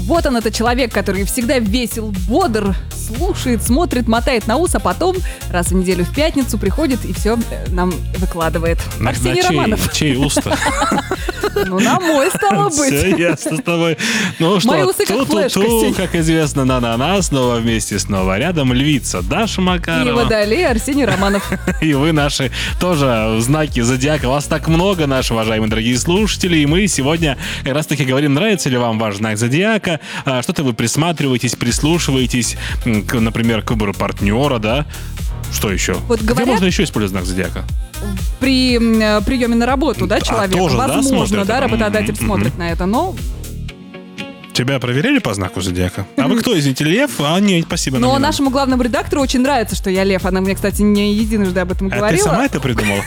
Вот он, это человек, который всегда весел, бодр, слушает, смотрит, мотает на ус, а потом раз в неделю в пятницу приходит и все нам выкладывает. Арсений Романов. Чей уста? Ну, на мой, стало быть. Все ясно с тобой. Ну что, Мои усы как флешка, Сень. как известно, на снова вместе, снова рядом львица Даша И Макарова. Водолей Арсений Романов. И вы наши тоже знаки зодиака. Вас так много, наши уважаемые дорогие слушатели. И мы сегодня как раз таки говорим, нравится ли вам ваш знак зодиака, что-то вы присматриваетесь, прислушиваетесь, например, к выбору партнера, да? Что еще? Вот Где говорят- можно еще использовать знак зодиака? При приеме на работу, да, человека. тоже, да, Возможно, смотрят? да, работодатель Мгм, смотрит на это, но Тебя проверяли по знаку зодиака? А вы кто, извините, лев? А, нет, спасибо. нам Но не надо. нашему главному редактору очень нравится, что я лев. Она мне, кстати, не единожды об этом А ты говорила. сама это придумала?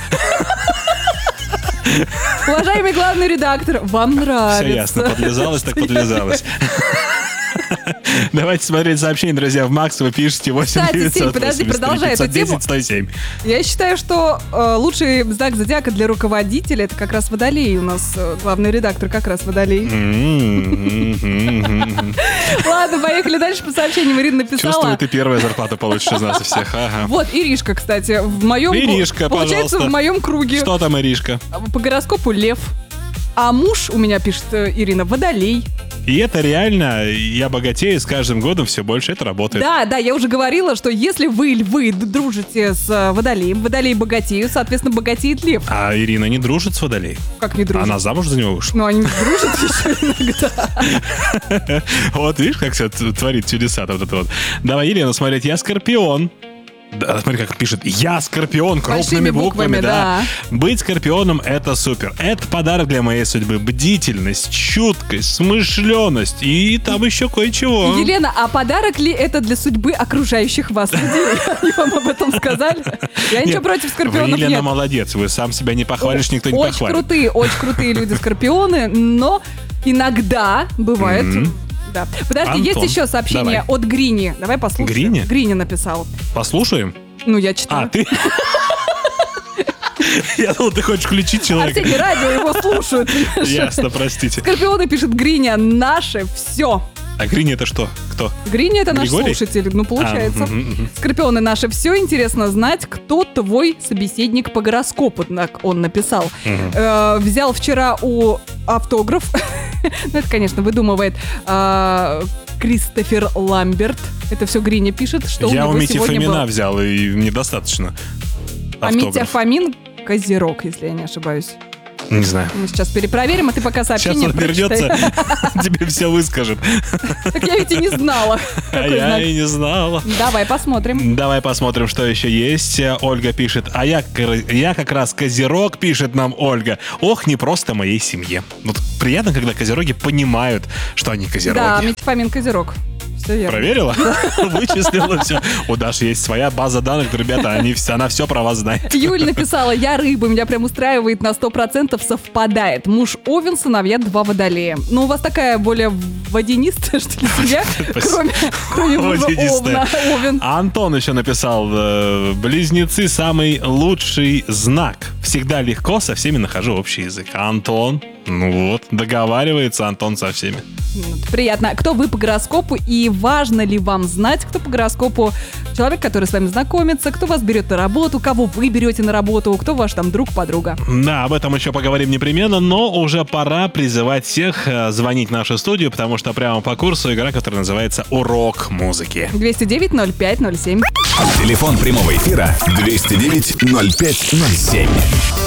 Уважаемый главный редактор, вам нравится. Все ясно, подлезалась, так подлезалась. Давайте смотреть сообщения, друзья. В Макс вы пишите 8 Кстати, 900 Сень, подожди, 83 продолжай эту 510 тему. 107. Я считаю, что лучший знак зодиака для руководителя — это как раз Водолей. У нас главный редактор как раз Водолей. Ладно, поехали дальше по сообщениям. Ирина написала. Чувствую, ты первая зарплату получишь из нас всех. Ага. Вот, Иришка, кстати, в моем... Иришка, получается, пожалуйста. в моем круге. Что там, Иришка? По гороскопу лев. А муж у меня, пишет Ирина, Водолей. И это реально, я богатею, с каждым годом все больше это работает. Да, я уже говорила, что если вы, львы, дружите с Водолеем, Водолей богатеют, соответственно, богатеет лев. А Ирина не дружит с Водолеем? Как не дружит? Она замуж за него вышла? Ну, они дружат еще иногда. Вот видишь, как все творит чудеса-то вот это вот. Давай, Елена, смотреть, я Скорпион. Да, смотри, как пишет. Я Скорпион крупными Большими буквами, буквами, да. да. Быть Скорпионом — это супер. Это подарок для моей судьбы. Бдительность, чуткость, смышленность и там еще кое-чего. Елена, а подарок ли это для судьбы окружающих вас людей? Они вам об этом сказали? Я ничего Нет, против скорпионов вы, Елена, нет. молодец. Вы сам себя не похвалишь, никто не Очень похвалит. очень крутые люди скорпионы, но иногда бывает... Да. Подожди, Антон, есть еще сообщение давай. от Грини. Давай послушаем. Грини? Грини написал. Послушаем? Ну, я читаю. А, ты? Я думал, ты хочешь включить человека. Арсений, радио его слушают. понимаешь? Ясно, простите. Скорпионы, пишет Гриня, наше все. А Грини это что? Кто? Гриня — это наш Григорий? слушатель, ну, получается. мгм. Скорпионы, наше все. Интересно знать, кто твой собеседник по гороскопу, так он написал. Взял вчера у автограф, ну, это, конечно, выдумывает Кристофер Ламберт. Это все Гриня пишет, что Я у у него Мити сегодня Фомина было. взял, и мне достаточно. А Митя Автограф. Фомин — Козерог, если я не ошибаюсь. Не знаю. Мы сейчас перепроверим, а ты пока Сейчас сообщение он прочитай. вернется, тебе все выскажет. Так я ведь и не знала. А Какой я знак. и не знала. Давай посмотрим. Давай посмотрим, что еще есть. Ольга пишет. А я как раз Козерог, пишет нам Ольга. Ох, не просто моей семье. Вот приятно, когда козероги понимают, что они козероги. Да, Митя Фомин Козерог. Все верно. Проверила? Вычислила все. У Даши есть своя база данных, ребята, она все про вас знает. Юль написала, я рыба, меня прям устраивает на 100% совпадает. Муж Овен, сыновья 2 Водолея. Ну, у вас такая более водянистая, что ли, семья, кроме мужа Водянистая. Овен. А Антон еще написал, близнецы — самый лучший знак. Всегда легко со всеми нахожу общий язык. А Антон, ну вот, договаривается Антон со всеми. Приятно. Кто вы по гороскопу и важно ли вам знать, кто по гороскопу человек, который с вами знакомится, кто вас берет на работу, кого вы берете на работу, кто ваш там друг-подруга. Да, об этом еще поговорим непременно, но уже пора призывать всех звонить в нашу студию, потому что прямо по курсу игра, которая называется «Урок музыки». 209-05-07. Телефон прямого эфира 209-05-07.